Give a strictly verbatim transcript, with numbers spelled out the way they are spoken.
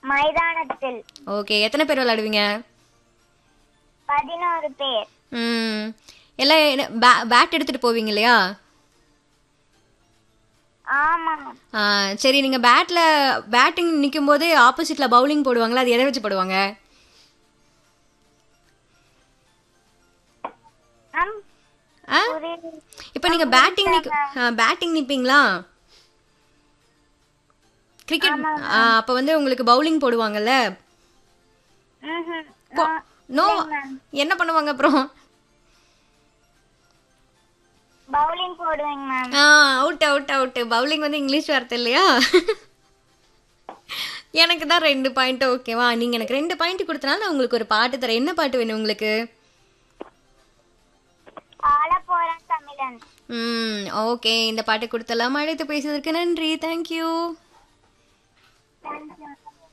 மைதானத்தில். ஓகே, எத்தனை பேர் விளையாடுவீங்க? பதினோரு பேர். ம் எல்லாம் பேட் எடுத்துட்டு போவீங்க இல்லையா? ஆமா. ஆ, சரி, நீங்க பேட்ல பேட்டிங் நிற்கும் போது ஆப்போசிட்ல பவுலிங் போடுவாங்களா, அது எதை வச்சு போடுவாங்க? மேம் ஆ புரியல. இப்போ நீங்க பேட்டிங் நிக்க பேட்டிங் நிப்பீங்களா கிரிக்கெட்? அப்போ வந்து உங்களுக்கு பவுலிங் போடுவாங்கல்ல. ம்ஹும். போ- நோ- நோ இல்லைங்க மேம். என்ன பண்ணுவாங்க அப்புறம்? Bowling போடுவேங்க ma'am. ஆ, அவுட் அவுட் அவுட். பவுலிங் வந்து இங்கிலீஷ் வார்த்தை இல்லையா? எனக்கு தான் ரெண்டு பாயிண்ட். ஓகேவா, நீங்க எனக்கு ரெண்டு பாயிண்ட் கொடுத்தனால நான் உங்களுக்கு ஒரு பாட்டு தரேன். என்ன பாட்டு வேணும் உங்களுக்கு? ஆள போறான் தமிழன். ம் ஓகே, இந்த பாட்டு கொடுத்தலாம். அழைத்து பேசுவதற்கு நன்றி. தேங்க்யூ. தேங்க்யூ.